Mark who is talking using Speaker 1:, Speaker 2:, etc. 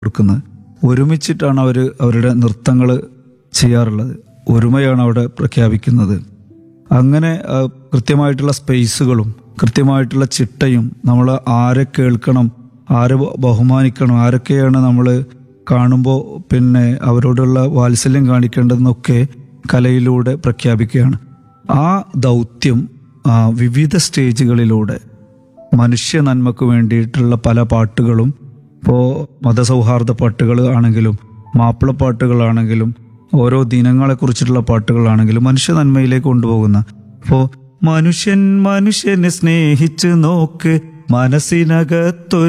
Speaker 1: കൊടുക്കുന്നത്. ഒരുമിച്ചിട്ടാണ് അവർ അവരുടെ നൃത്തങ്ങൾ ചെയ്യാറുള്ളത്. ഒരുമയാണ് അവിടെ പ്രഖ്യാപിക്കുന്നത്. അങ്ങനെ കൃത്യമായിട്ടുള്ള സ്പേസുകളും കൃത്യമായിട്ടുള്ള ചിട്ടയും, നമ്മൾ ആരെ കേൾക്കണം, ആരെ ബഹുമാനിക്കണം, ആരൊക്കെയാണ് നമ്മൾ കാണുമ്പോൾ പിന്നെ അവരോടുള്ള വാത്സല്യം കാണിക്കേണ്ടതെന്നൊക്കെ കലയിലൂടെ പ്രഖ്യാപിക്കുകയാണ്. ആ ദൗത്യം വിവിധ സ്റ്റേജുകളിലൂടെ മനുഷ്യ നന്മക്ക് വേണ്ടിയിട്ടുള്ള പല പാട്ടുകളും, ഇപ്പോൾ മതസൗഹാർദ്ദ പാട്ടുകൾ ആണെങ്കിലും മാപ്പിളപ്പാട്ടുകളാണെങ്കിലും ഓരോ ദിനങ്ങളെക്കുറിച്ചിട്ടുള്ള പാട്ടുകളാണെങ്കിലും മനുഷ്യ നന്മയിലേക്ക് കൊണ്ടുപോകുന്ന, ഇപ്പോൾ മനുഷ്യനെ സ്നേഹിച്ച് നോക്ക്, മനസ്സിനകത്തൊരു